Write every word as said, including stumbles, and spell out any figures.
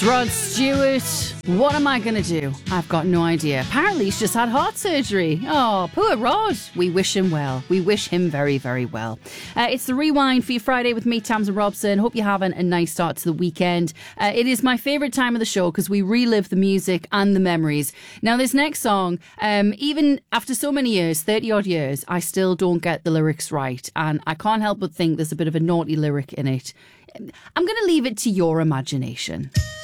It's Rod Stewart. What am I going to do? I've got no idea. Apparently he's just had heart surgery. Oh, poor Rod. We wish him well. We wish him very, very well. Uh, it's the Rewind for your Friday with me, Tamsin Robson. Hope you're having a nice start to the weekend. Uh, it is my favourite time of the show because we relive the music and the memories. Now, this next song, um, even after so many years, thirty odd years, I still don't get the lyrics right. And I can't help but think there's a bit of a naughty lyric in it. I'm going to leave it to your imagination.